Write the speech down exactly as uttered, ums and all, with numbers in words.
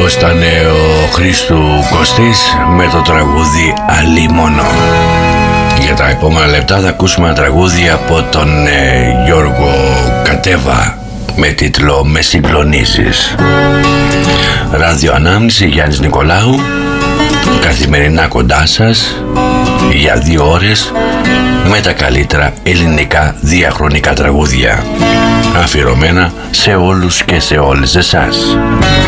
αυτός ήταν ο Χρήστου Κωστής με το τραγούδι «Αλίμονο». Για τα επόμενα λεπτά θα ακούσουμε ένα τραγούδι από τον ε, Γιώργο Κατέβα με τίτλο «Με συγκλονίζεις». Ράδιο Ανάμνηση, Γιάννης Νικολάου, καθημερινά κοντά σας για δύο ώρες με τα καλύτερα ελληνικά διαχρονικά τραγούδια, αφιερωμένα σε όλους και σε όλες εσάς.